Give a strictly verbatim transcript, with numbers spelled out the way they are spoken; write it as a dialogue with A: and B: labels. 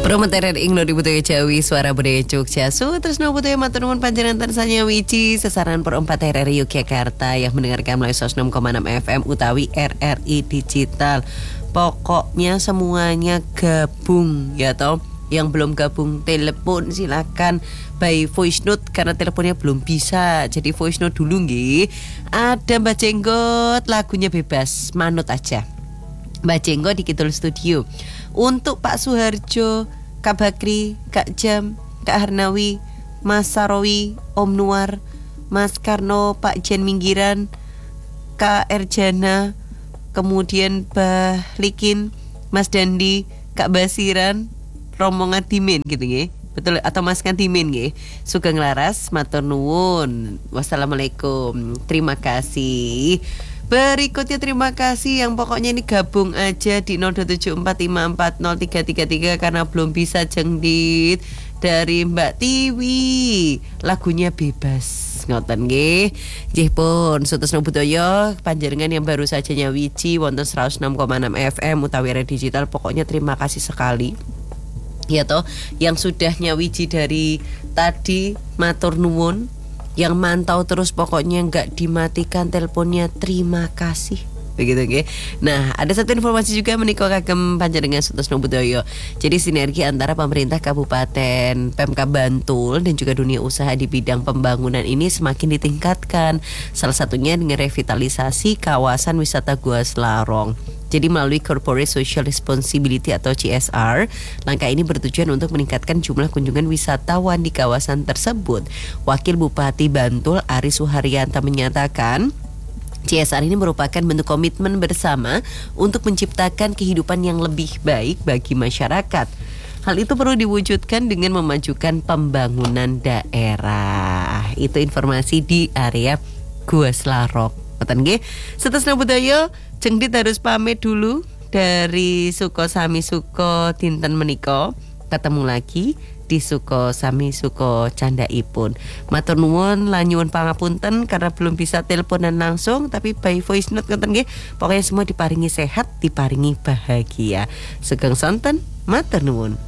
A: Promoter ing lo dibutuhi Jawi suara budaya Jogja. So terus no butuhi matur nuwun panjenengan tansanya wiji sesaran per empat R R I Yogyakarta yang mendengarkan melalui seratus enam koma enam F M utawi R R I digital. Pokoknya semuanya gabung ya toh. Yang belum gabung telepon silakan by voice note karena teleponnya belum bisa. Jadi voice note dulu nggih. Ada Mbak Jenggot, lagunya bebas, manut aja. Mbak Jenggot di Kidul Studio. Untuk Pak Suharjo, Kak Bakri, Kak Jam, Kak Harnawi, Mas Sarawi, Om Nuar, Mas Karno, Pak Jen Minggiran, Kak Erjana, kemudian Bah Likin, Mas Dandi, Kak Basiran, rombongan Timin gitu nggih. Betul atau Mas Kantimin nggih. Sugeng laras matur nuwun. Wassalamualaikum. Terima kasih. Berikutnya terima kasih yang pokoknya ini gabung aja di nol dua tujuh empat lima empat nol tiga tiga tiga karena belum bisa jengdit dari Mbak Tiwi. Lagunya bebas. Ngoten nggih. Nggih pun Sutusno Budaya panjenengan yang baru saja nyawiji wonten seratus enam koma enam F M utawi R R I digital pokoknya terima kasih sekali. Ya toh yang sudah nyawiji dari tadi matur nuwun. Yang mantau terus pokoknya nggak dimatikan teleponnya, terima kasih. Begitu nggih. Nah, ada satu informasi juga menika kagem panjenengan Sutusno Budaya. Jadi sinergi antara pemerintah Kabupaten Pemkab Bantul dan juga dunia usaha di bidang pembangunan ini semakin ditingkatkan. Salah satunya dengan revitalisasi kawasan wisata Gua Selarong. Jadi melalui Corporate Social Responsibility atau C S R, langkah ini bertujuan untuk meningkatkan jumlah kunjungan wisatawan di kawasan tersebut. Wakil Bupati Bantul Ari Suharyanto menyatakan, C S R ini merupakan bentuk komitmen bersama untuk menciptakan kehidupan yang lebih baik bagi masyarakat. Hal itu perlu diwujudkan dengan memajukan pembangunan daerah. Itu informasi di area Gua Selarong. Ngoten nggih. Sutusno Budaya Jengdit harus pamit dulu dari Suko Sami Suko dinten menika. Ketemu lagi di Suko Sami Suko Candaipun. Matur nuwun lan nyuwun pangapunten karena belum bisa teleponan langsung tapi by voice note ngoten nggih. Pokoknya semua diparingi sehat, diparingi bahagia. Sugeng sonten, matur nuwun.